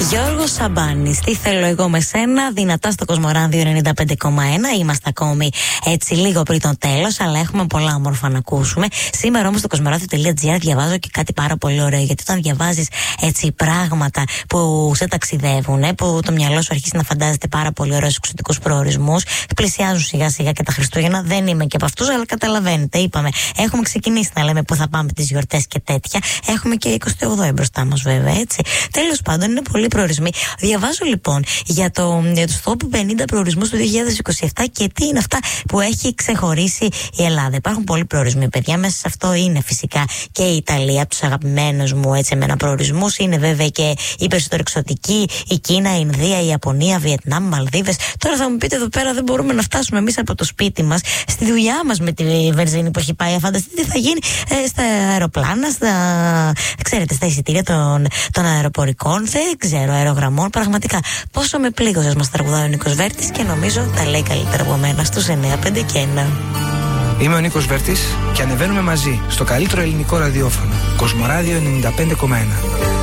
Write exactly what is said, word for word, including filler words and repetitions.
Γιώργος Σαμπάνης, τι θέλω εγώ με σένα, δυνατά στο Κοσμοράδιο ενενήντα πέντε κόμμα ένα. Είμαστε ακόμη έτσι λίγο πριν το τέλος, αλλά έχουμε πολλά όμορφα να ακούσουμε. Σήμερα όμως στο κοσμοράδιο.gr διαβάζω και κάτι πάρα πολύ ωραίο, γιατί όταν διαβάζεις έτσι πράγματα που σε ταξιδεύουν, που το μυαλό σου αρχίσει να φαντάζεται πάρα πολύ ωραίους εξωτικούς προορισμούς, πλησιάζουν σιγά σιγά και τα Χριστούγεννα. Δεν είμαι και από αυτούς, αλλά καταλαβαίνετε, είπαμε, έχουμε ξεκινήσει να λέμε που θα πάμε τις γιορτές και τέτοια. Έχουμε και εικοστή όγδοη μπροστά μας, βέβαια, έτσι. Τέλος πάντων, είναι πολλοί προορισμοί. Διαβάζω λοιπόν για, το, για τους τόπου πενήντα προορισμούς του δύο χιλιάδες είκοσι επτά και τι είναι αυτά που έχει ξεχωρίσει η Ελλάδα. Υπάρχουν πολλοί προορισμοί, παιδιά. Μέσα σε αυτό είναι φυσικά και η Ιταλία, από τους αγαπημένους μου έτσι εμένα προορισμούς. Είναι βέβαια και η περισσότερο εξωτική, η Κίνα, η Ινδία, η Ιαπωνία, Βιετνάμ, Μαλδίβες. Τώρα θα μου πείτε εδώ πέρα δεν μπορούμε να φτάσουμε εμείς από το σπίτι μας στη δουλειά μας με τη βενζίνη που έχει πάει. Φανταστείτε τι θα γίνει ε, στα αεροπλάνα, στα, ξέρετε, στα εισιτήρια των, των αεροπορικών, δεν ξέρω, αερογραμμών. Πραγματικά, πόσο με πλήγωσες μας τραγουδάει ο Νίκος Βέρτης και νομίζω τα λέει καλύτερα από μένα στους εννιά πέντε και ένα. Είμαι ο Νίκος Βέρτης και ανεβαίνουμε μαζί στο καλύτερο ελληνικό ραδιόφωνο, Κοσμοράδιο ενενήντα πέντε κόμμα ένα.